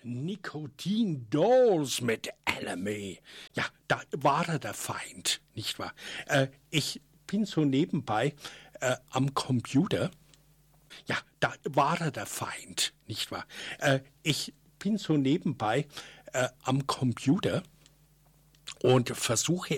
Nikotin-Dolls mit LME. Ja, da war er der Feind, nicht wahr? Ich bin so nebenbei am Computer. Ja, da war er der Feind, nicht wahr? Ich bin so nebenbei am Computer und versuche